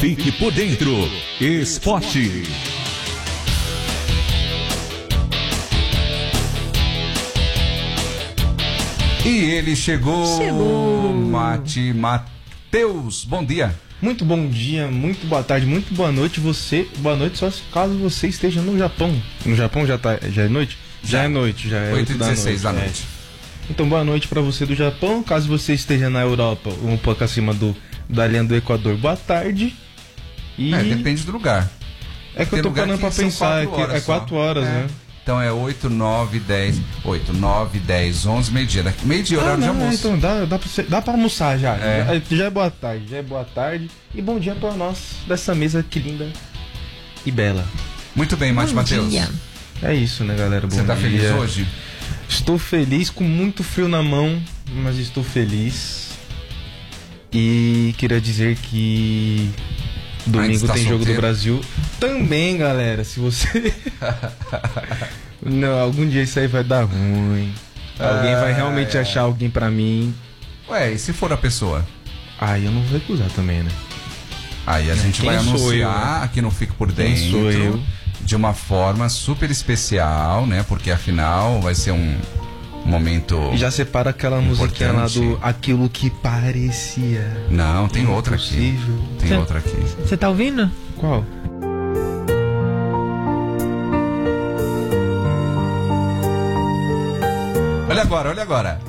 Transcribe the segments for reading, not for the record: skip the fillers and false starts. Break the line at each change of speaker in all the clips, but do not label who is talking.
Fique por dentro. Esporte. E ele chegou. Matheus, bom dia.
Muito bom dia, muito boa tarde, muito boa noite. Boa noite só caso você esteja no Japão. No Japão já é noite? Já é noite, já é
8h16 da noite.
Então boa noite pra você do Japão. Caso você esteja na Europa, um pouco acima da linha do Equador, boa tarde. E...
depende do lugar.
É que eu tô parando pra pensar, é 4 horas, né?
Então é 8, 9, 10, 11, meio-dia. Meio-dia, horário de almoço.
Então dá pra almoçar já. Já é boa tarde. E bom dia pra nós dessa mesa que linda e bela.
Muito bem, Matheus.
É isso, né, galera? Bom dia.
Você tá feliz hoje?
Estou feliz, com muito frio na mão, mas estou feliz. E queria dizer que domingo tem jogo do Brasil. Também, galera, se você... Não, algum dia isso aí vai dar ruim. Alguém vai realmente achar alguém pra mim.
Ué, e se for a pessoa?
Aí eu não vou recusar também, né?
Aí a gente vai anunciar aqui no Fique Por Dentro.
Quem sou eu?
De uma forma super especial, né? Porque afinal vai ser um momento.
E já separa aquela musiquinha lá do Aquilo que Parecia.
Não, tem outra aqui. Tem outra aqui.
Você tá ouvindo?
Qual?
Olha agora.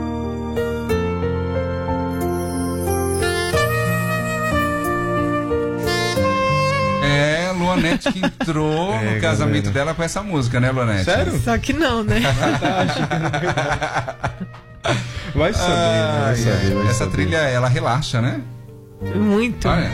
Luanete que entrou no casamento dela com essa música, né, Luanete?
Sério?
Só que não, né?
Vai saber,
Essa trilha, ela relaxa, né?
Muito.
Olha.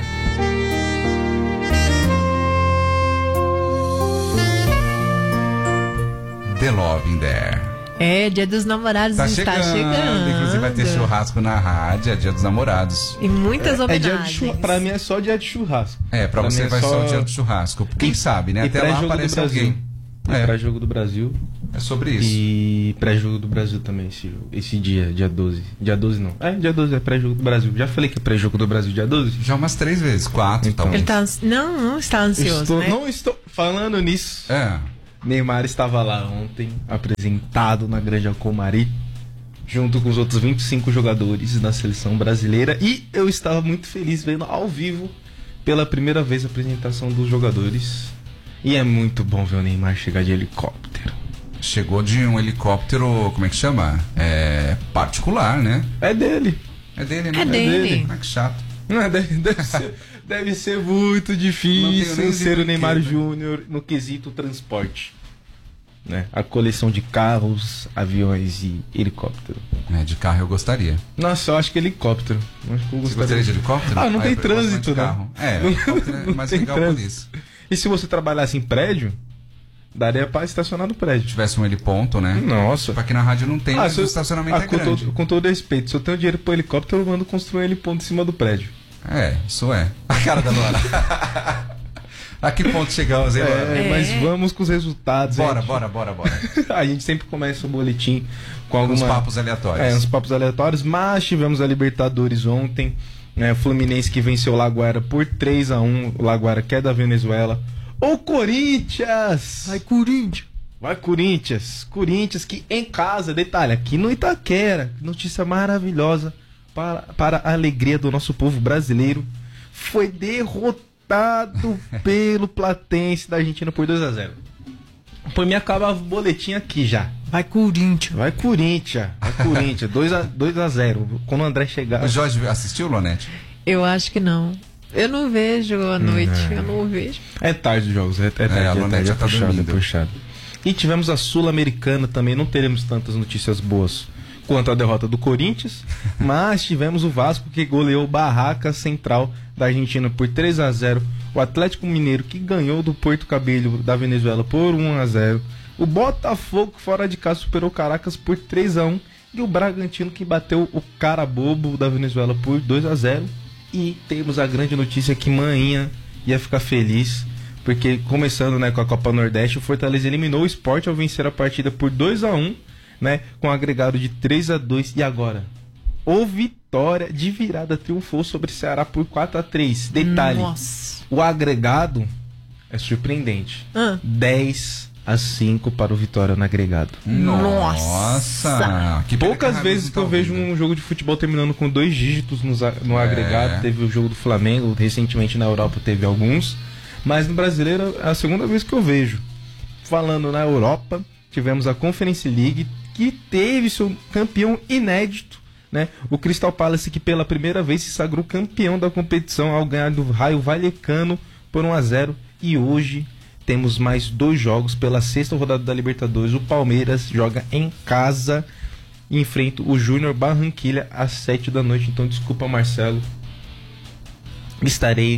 The Love in There.
Dia dos namorados está chegando.
Inclusive vai ter churrasco na rádio, é dia dos namorados.
E muitas homenagens.
Pra mim é só dia de churrasco.
Pra você vai só o dia do churrasco. Quem sabe, né? Até lá aparece alguém.
Pré-jogo do Brasil.
É sobre isso.
E pré-jogo do Brasil também, esse dia 12. Dia 12 não. Dia 12 é pré-jogo do Brasil. Já falei que é pré-jogo do Brasil dia 12?
Já umas 3 vezes, 4 então.
Ele tá... Não está ansioso, né?
Não estou falando nisso. Neymar estava lá ontem, apresentado na Grande Alcomari, junto com os outros 25 jogadores da seleção brasileira. E eu estava muito feliz vendo ao vivo, pela primeira vez, a apresentação dos jogadores. E é muito bom ver o Neymar chegar de helicóptero.
Chegou de um helicóptero, como é que chama? Particular, né?
É dele.
É dele, né?
É dele.
Que chato.
Deve ser muito difícil ser o Neymar Júnior no quesito transporte, né? A coleção de carros, aviões e helicóptero.
De carro eu gostaria.
Nossa, eu acho que helicóptero.
Você gostaria de helicóptero?
Não tem trânsito, né?
Helicóptero é mais legal por isso.
E se você trabalhasse em prédio, daria pra estacionar no prédio.
Se tivesse um heliponto, né?
Nossa.
Tipo, aqui na rádio não tem, mas o estacionamento é grande.
Com todo respeito, se eu tenho dinheiro pro helicóptero, eu mando construir um heliponto em cima do prédio.
Isso é. A cara da Luana. A que ponto chegamos, hein, Luana?
Mas vamos com os resultados.
Bora.
A gente sempre começa o boletim com
uns papos aleatórios.
Uns papos aleatórios, mas tivemos a Libertadores ontem. O Fluminense que venceu o Laguara por 3-1. O Laguara que é da Venezuela. O Corinthians! Vai, Corinthians! Corinthians que em casa, detalhe, aqui no Itaquera. Notícia maravilhosa. Para a alegria do nosso povo brasileiro, foi derrotado pelo Platense da Argentina por 2-0. Por mim acaba o boletim aqui já.
Vai Corinthians.
2-0. Quando o André chegar...
O Jorge assistiu, Lonete?
Eu acho que não. Eu não vejo à noite, eu não vejo.
É tarde os jogos,
a Lonete já tá dormindo.
Puxado. E tivemos a Sul-Americana também, não teremos tantas notícias boas quanto a derrota do Corinthians, mas tivemos o Vasco que goleou o Barracas Central da Argentina por 3-0, o Atlético Mineiro que ganhou do Porto Cabello da Venezuela por 1-0, o Botafogo fora de casa superou o Caracas por 3-1 e o Bragantino que bateu o Carabobo da Venezuela por 2-0. E temos a grande notícia que manhã ia ficar feliz, porque começando, né, com a Copa Nordeste, o Fortaleza eliminou o Sport ao vencer a partida por 2-1, né, com um agregado de 3-2. E agora? O Vitória de virada triunfou sobre o Ceará por 4-3. Detalhe,
Nossa.
o agregado é surpreendente. 10-5 para o Vitória no agregado.
Nossa! Que
Poucas vezes que eu vejo um jogo de futebol terminando com 2 dígitos no agregado. Teve o jogo do Flamengo, recentemente na Europa teve alguns. Mas no brasileiro é a segunda vez que eu vejo. Falando na Europa, tivemos a Conference League, que teve seu campeão inédito, né? O Crystal Palace, que pela primeira vez se sagrou campeão da competição ao ganhar do Raio Vallecano por 1-0. E hoje temos mais 2 jogos pela 6ª rodada da Libertadores. O Palmeiras joga em casa e enfrenta o Júnior Barranquilla às 7 da noite. Então, desculpa, Marcelo. Estarei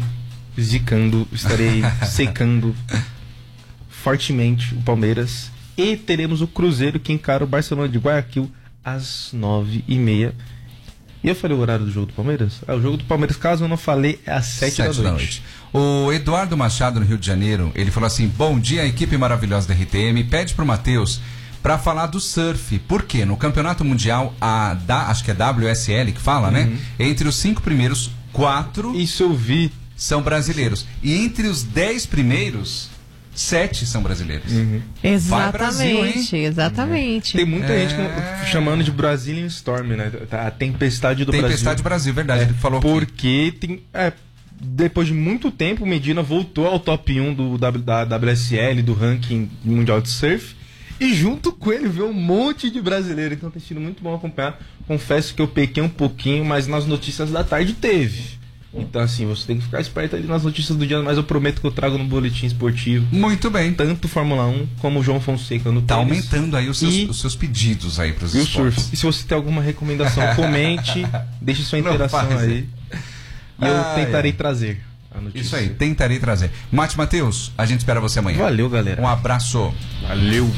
secando fortemente o Palmeiras. E teremos o Cruzeiro, que encara o Barcelona de Guayaquil às 9h30. E eu falei o horário do jogo do Palmeiras? O jogo do Palmeiras, caso eu não falei, é às 7 da noite.
O Eduardo Machado, no Rio de Janeiro, ele falou assim: bom dia, equipe maravilhosa da RTM. Pede pro Matheus para falar do surf. Por quê? No Campeonato Mundial, acho que é WSL que fala, né? Entre os 5 primeiros, 4
Isso eu vi.
são brasileiros. E entre os 10 primeiros, 7 são brasileiros. Vai Brasil, hein?
Exatamente.
Tem muita gente chamando de Brazilian Storm, né? A tempestade do Brasil.
Tempestade do Brasil, verdade. Ele falou
porque tem... depois de muito tempo, o Medina voltou ao top 1 da WSL, do ranking mundial de surf. E junto com ele veio um monte de brasileiro. Então tem sido muito bom acompanhar. Confesso que eu pequei um pouquinho, mas nas notícias da tarde teve. Então assim, você tem que ficar esperto ali nas notícias do dia, mas eu prometo que eu trago no boletim esportivo.
Muito bem.
Tanto Fórmula 1 como o João Fonseca no
Tá
tênis.
aumentando aí os seus pedidos aí pros
E o
esportes.
surf. E se você tem alguma recomendação, comente, deixe sua interação
faz,
aí. E eu tentarei trazer a notícia.
Isso aí, tentarei trazer. Mate Matheus, a gente espera você amanhã.
Valeu, galera.
Um abraço.
Valeu.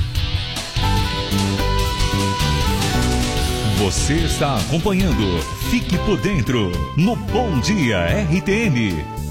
Você está acompanhando Fique por Dentro no Bom Dia RTM.